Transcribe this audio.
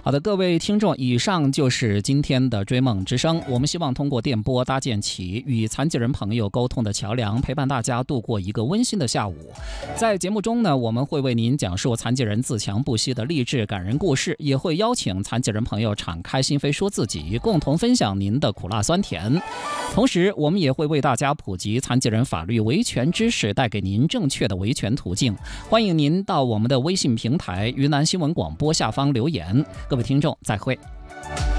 好的，各位听众，以上就是今天的追梦之声。我们希望通过电波搭建起与残疾人朋友沟通的桥梁，陪伴大家度过一个温馨的下午。在节目中呢，我们会为您讲述残疾人自强不息的励志感人故事，也会邀请残疾人朋友敞开心扉说自己，共同分享您的苦辣酸甜。同时，我们也会为大家普及残疾人法律维权知识，带给您正确的维权途径。欢迎您到我们的微信平台云南新闻广播下方留言。各位听众，再会。